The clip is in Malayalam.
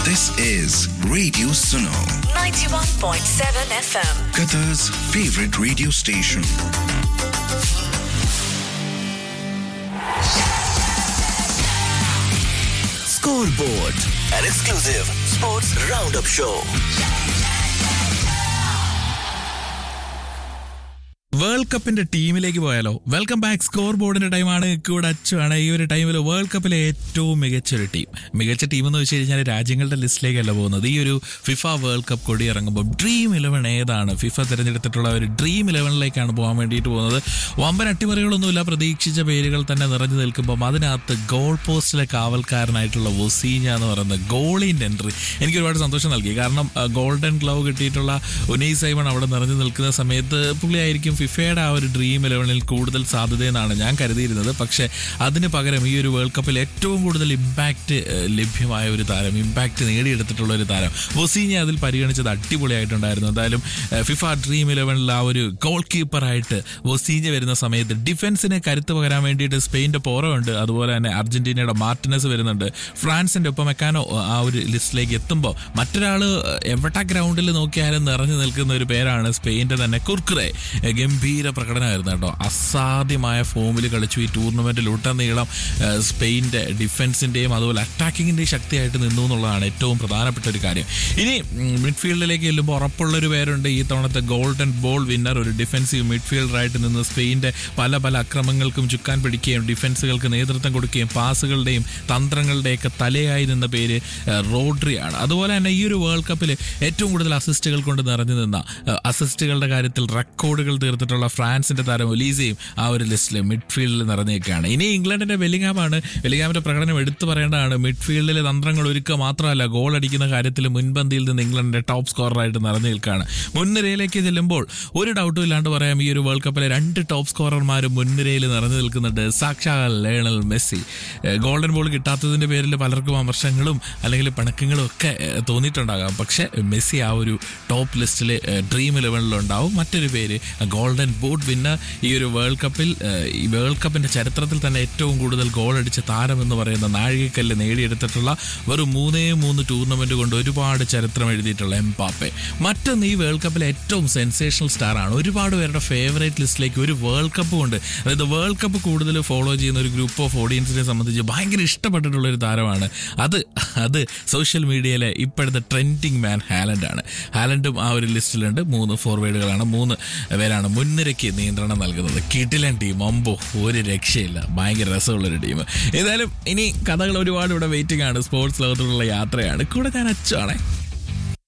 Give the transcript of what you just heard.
This is Radio Suno, 91.7 FM. Qatar's favorite radio station. Scoreboard, an exclusive sports roundup show. World കപ്പിന്റെ ടീമിലേക്ക് പോയാലോ? Welcome back. സ്കോർ ബോർഡിന്റെ ടൈമാണ്. കൂടെ അച്ചുവാണ്. ഈ ഒരു ടൈമിൽ വേൾഡ് കപ്പിലെ ഏറ്റവും മികച്ചൊരു ടീം. മികച്ച ടീം എന്ന് വെച്ച് കഴിഞ്ഞാൽ രാജ്യങ്ങളുടെ ലിസ്റ്റിലേക്കല്ല പോകുന്നത്. ഈ ഒരു ഫിഫ വേൾഡ് കപ്പ് കൊടി ഇറങ്ങുമ്പോൾ ഡ്രീം 11 ഏതാണ്, ഫിഫ തിരഞ്ഞെടുത്തിട്ടുള്ള ഒരു ഡ്രീം 11ലേക്കാണ് പോകാൻ വേണ്ടിയിട്ട് പോകുന്നത്. വമ്പൻ അട്ടിമറികളൊന്നുമില്ല, പ്രതീക്ഷിച്ച പേരുകൾ തന്നെ നിറഞ്ഞു നിൽക്കുമ്പോൾ അതിനകത്ത് ഗോൾ പോസ്റ്റിലെ കാവൽക്കാരനായിട്ടുള്ള വൊസീഞ്ഞ എന്ന് പറയുന്ന ഗോളിന്റെ എൻട്രി എനിക്ക് ഒരുപാട് സന്തോഷം നൽകി. കാരണം ഗോൾഡൻ ഗ്ലൗ കിട്ടിയിട്ടുള്ള ഉനൈ സൈമൺ അവിടെ നിറഞ്ഞു നിൽക്കുന്ന സമയത്ത് പുള്ളിയായിരിക്കും ഫിഫയുടെ ആ ഒരു ഡ്രീം 11ൽ കൂടുതൽ സാധ്യതയെന്നാണ് ഞാൻ കരുതിയിരുന്നത്. പക്ഷേ അതിന് പകരം ഈ ഒരു വേൾഡ് കപ്പിൽ ഏറ്റവും കൂടുതൽ ഇമ്പാക്റ്റ് ലഭ്യമായ ഒരു താരം, ഇമ്പാക്റ്റ് നേടിയെടുത്തിട്ടുള്ള ഒരു താരം വൊസീഞ്ഞ അതിൽ പരിഗണിച്ചത് അടിപൊളിയായിട്ടുണ്ടായിരുന്നു. എന്തായാലും ഫിഫ ഡ്രീം 11ൽ ആ ഒരു ഗോൾ കീപ്പറായിട്ട് വൊസീഞ്ഞ വരുന്ന സമയത്ത് ഡിഫൻസിന് കരുത്ത് പകരാൻ വേണ്ടിയിട്ട് സ്പെയിൻ്റെ പോറോ ഉണ്ട്, അതുപോലെ തന്നെ അർജന്റീനയുടെ മാർട്ടിനസ് വരുന്നുണ്ട്, ഫ്രാൻസിന്റെ ഒപ്പമെക്കാനോ ആ ഒരു ലിസ്റ്റിലേക്ക് എത്തുമ്പോൾ മറ്റൊരാൾ എവിടെ ഗ്രൗണ്ടിൽ നോക്കിയാലും നിറഞ്ഞു നിൽക്കുന്ന ഒരു പേരാണ് സ്പെയിൻ്റെ തന്നെ കുർക്കുറെ. ഗംഭീര പ്രകടനമായിരുന്നു കേട്ടോ. അസാധ്യമായ ഫോമിൽ കളിച്ചു ഈ ടൂർണമെന്റിലുടനീളം. സ്പെയിൻ്റെ ഡിഫൻസിന്റെയും അതുപോലെ അറ്റാക്കിങ്ങിന്റെയും ശക്തിയായിട്ട് നിന്നു എന്നുള്ളതാണ് ഏറ്റവും പ്രധാനപ്പെട്ട ഒരു കാര്യം. ഇനി മിഡ്ഫീൽഡിലേക്ക് ചെല്ലുമ്പോൾ ഉറപ്പുള്ളൊരു പേരുണ്ട്, ഈ തവണത്തെ ഗോൾഡൻ ബോൾ വിന്നർ, ഒരു ഡിഫൻസീവ് മിഡ്ഫീൽഡറായിട്ട് നിന്ന് സ്പെയിൻ്റെ പല പല അക്രമങ്ങൾക്കും ചുക്കാൻ പിടിക്കുകയും ഡിഫൻസുകൾക്ക് നേതൃത്വം കൊടുക്കുകയും പാസുകളുടെയും തന്ത്രങ്ങളുടെയൊക്കെ തലയായി നിന്ന പേര് റോഡ്രിയാണ്. അതുപോലെ തന്നെ ഈ ഒരു വേൾഡ് കപ്പിൽ ഏറ്റവും കൂടുതൽ അസിസ്റ്റുകൾ കൊണ്ട് നിറഞ്ഞു നിന്ന, അസിസ്റ്റുകളുടെ കാര്യത്തിൽ റെക്കോർഡുകൾ തീർത്തിട്ടുള്ള ഫ്രാൻസിന്റെ താരം ഒലീസയും ആ ഒരു ലിസ്റ്റിൽ മിഡ്ഫീൽഡിൽ നിറഞ്ഞേക്കാണ്. ഇനി ഇംഗ്ലണ്ടിന്റെ ബെല്ലിംഗ്ഹാമാണ്. ബെല്ലിംഗ്ഹാമിന്റെ പ്രകടനം എടുത്തു പറയേണ്ടതാണ്. മിഡ്ഫീൽഡിലെ തന്ത്രങ്ങൾ ഒരുക്കുക മാത്രമല്ല, ഗോൾ അടിക്കുന്ന കാര്യത്തിൽ മുൻപന്തിയിൽ നിന്ന് ഇംഗ്ലണ്ടിന്റെ ടോപ്പ് സ്കോററായിട്ട് നിറഞ്ഞു നിൽക്കുകയാണ്. മുൻനിരയിലേക്ക് ചെല്ലുമ്പോൾ ഒരു ഡൗട്ടും ഇല്ലാണ്ട് പറയാം, ഈ ഒരു വേൾഡ് കപ്പിലെ 2 ടോപ്പ് സ്കോറർമാരും മുൻനിരയിൽ നിറഞ്ഞു നിൽക്കുന്നുണ്ട്. സാക്ഷാൽ ലയണൽ മെസ്സി. ഗോൾഡൻ ബോൾ കിട്ടാത്തതിന്റെ പേരിൽ പലർക്കും അമർഷങ്ങളും അല്ലെങ്കിൽ പിണക്കങ്ങളും ഒക്കെ തോന്നിയിട്ടുണ്ടാകാം. പക്ഷെ മെസ്സി ആ ഒരു ടോപ്പ് ലിസ്റ്റിൽ ഡ്രീം 11ലുണ്ടാവും. മറ്റൊരു പേര് ഗോൾഡൻ ബൂട്ട് വിന്നർ. ഈ ഒരു വേൾഡ് കപ്പിൽ, ഈ വേൾഡ് കപ്പിന്റെ ചരിത്രത്തിൽ തന്നെ ഏറ്റവും കൂടുതൽ ഗോൾ അടിച്ച താരം എന്ന് പറയുന്ന നാഴികക്കല്ല് നേടിയെടുത്തിട്ടുള്ള വെറും 3 ടൂർണമെന്റ് കൊണ്ട് ഒരുപാട് ചരിത്രം എഴുതിയിട്ടുള്ള എംബാപ്പെ. മറ്റൊന്ന്, ഈ വേൾഡ് കപ്പിലെ ഏറ്റവും സെൻസേഷണൽ സ്റ്റാർ ആണ്. ഒരുപാട് പേരുടെ ഫേവറേറ്റ് ലിസ്റ്റിലേക്ക് ഒരു വേൾഡ് കപ്പ് കൊണ്ട്, അതായത് വേൾഡ് കപ്പ് കൂടുതൽ ഫോളോ ചെയ്യുന്ന ഒരു ഗ്രൂപ്പ് ഓഫ് ഓഡിയൻസിനെ സംബന്ധിച്ച് ഭയങ്കര ഇഷ്ടപ്പെട്ടിട്ടുള്ള ഒരു താരമാണ്. അത് സോഷ്യൽ മീഡിയയിലെ ഇപ്പോഴത്തെ ട്രെൻഡിങ് മാൻ ഹാലൻഡാണ്. ഹാലൻഡും ആ ഒരു ലിസ്റ്റിലുണ്ട്. 3 ഫോർവേഡുകളാണ്, 3 പേരാണ് മുൻനിരയ്ക്ക് നിയന്ത്രണം നൽകുന്നത്. കിടിലൻ ടീം, അമ്പോ ഒരു രക്ഷയില്ല, ഭയങ്കര രസമുള്ളൊരു ടീം. ഏതായാലും ഇനി കഥകൾ ഒരുപാട് ഇവിടെ വെയിറ്റിംഗ് ആണ്. സ്പോർട്സ് ലോകത്തോടുള്ള യാത്രയാണ്. കൂടെ ഞാൻ അച്ചാണേ.